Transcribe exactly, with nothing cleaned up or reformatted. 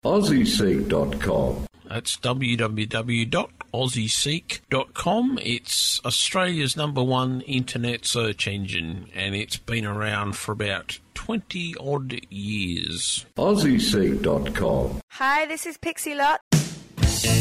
aussie seek dot com. That's w w w dot aussie seek dot com. It's Australia's number one internet search engine, and it's been around for about twenty odd years. aussie seek dot com. Hi, this is Pixie Lott.